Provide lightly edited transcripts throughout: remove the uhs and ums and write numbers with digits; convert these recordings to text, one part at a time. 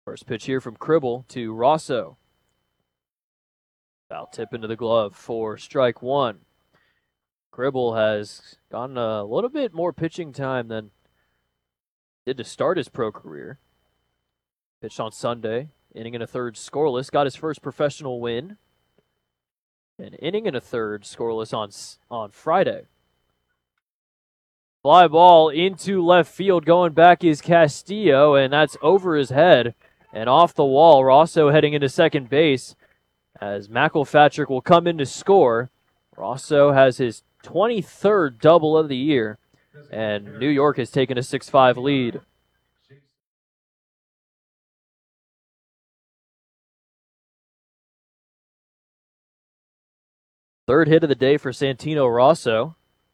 First pitch here from Cribble to Rosso. Foul tip into the glove for strike one. Cribble has gotten a little bit more pitching time than did to start his pro career. Pitched on Sunday, inning and a third scoreless, got his first professional win. An inning and a third scoreless on Friday. Fly ball into left field, going back is Castillo, and that's over his head and off the wall. Rosso heading into second base as McElpatrick will come in to score. Rosso has his 23rd double of the year, and New York has taken a 6-5 lead. Third hit of the day for Santino Rosso.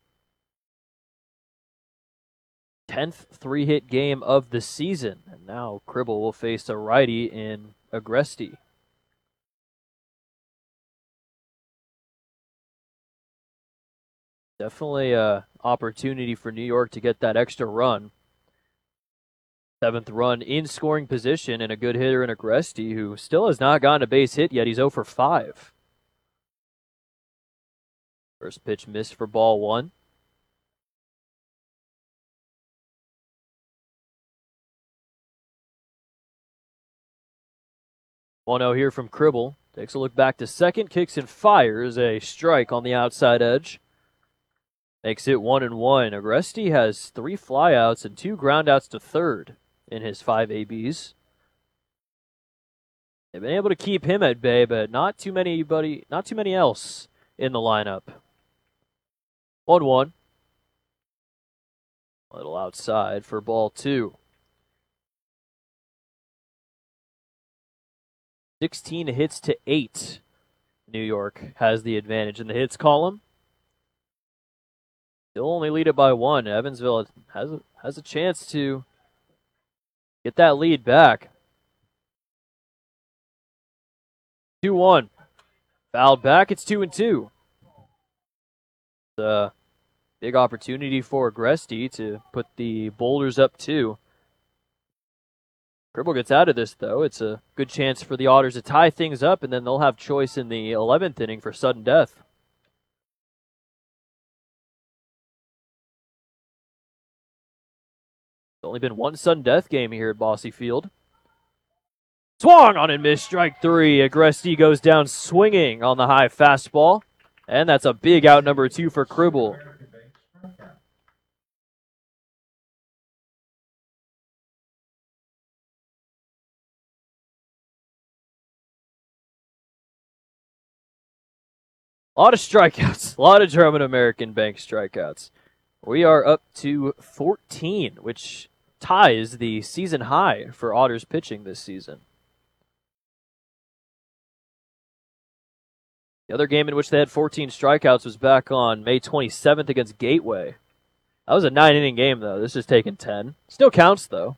10th three-hit game of the season. And now Cribble will face a righty in Agresti. Definitely a opportunity for New York to get that extra run. 7th run in scoring position and a good hitter in Agresti, who still has not gotten a base hit yet. He's 0 for 5. First pitch missed for ball one. One-0 here from Cribble. Takes a look back to second, kicks and fires a strike on the outside edge. Makes it 1-1. Agresti has 3 flyouts and 2 groundouts to third in his 5 ABs. They've been able to keep him at bay, but not too many else in the lineup. 1-1. A little outside for ball 2. 16 hits to 8. New York has the advantage in the hits column. Still only lead it by 1. Evansville has a chance to get that lead back. 2-1. Fouled back. It's 2-2. A big opportunity for Agresti to put the Boulders up 2. Cribble gets out of this, though. It's a good chance for the Otters to tie things up, and then they'll have choice in the 11th inning for sudden death. There's only been one sudden death game here at Bosse Field. Swung on and missed, strike 3. Agresti goes down swinging on the high fastball, and that's a big out number 2 for Cribble. A lot of strikeouts, a lot of German American Bank strikeouts. We are up to 14, which ties the season high for Otters pitching this season. The other game in which they had 14 strikeouts was back on May 27th against Gateway. That was a 9-inning game, though. This is taking 10. Still counts, though.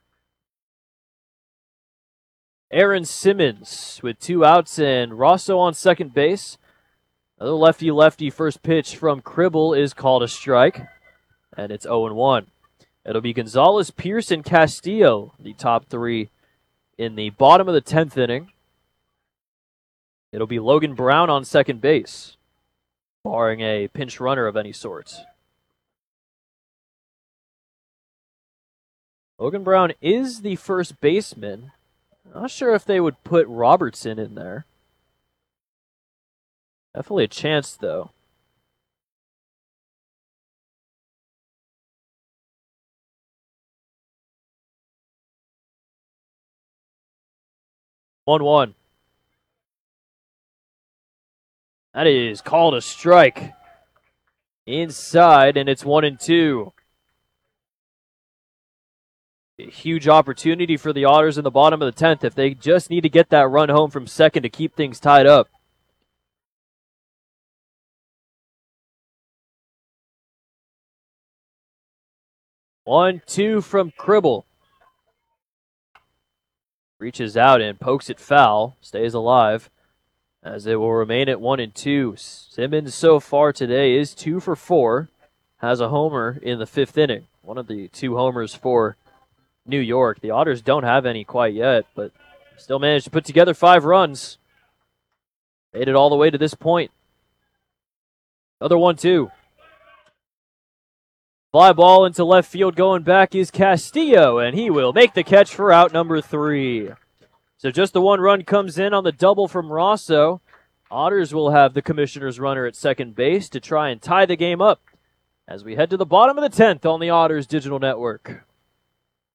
Aaron Simmons with 2 outs and Rosso on second base. Another lefty-lefty first pitch from Cribble is called a strike, and it's 0-1. It'll be Gonzalez, Pierce, and Castillo, the top 3 in the bottom of the 10th inning. It'll be Logan Brown on second base, barring a pinch runner of any sort. Logan Brown is the first baseman. Not sure if they would put Robertson in there. Definitely a chance, though. One. That is called a strike. Inside, and it's 1-2. A huge opportunity for the Otters in the bottom of the 10th if they just need to get that run home from second to keep things tied up. One, 2 from Cribble. Reaches out and pokes it foul. Stays alive as it will remain at 1-2. Simmons so far today is 2 for 4. Has a homer in the 5th inning. One of the 2 homers for New York. The Otters don't have any quite yet, but still managed to put together 5 runs. Made it all the way to this point. Another 1-2. Fly ball into left field going back is Castillo, and he will make the catch for out number 3. So just the 1 run comes in on the double from Rosso. Otters will have the commissioner's runner at second base to try and tie the game up as we head to the bottom of the 10th on the Otters Digital Network.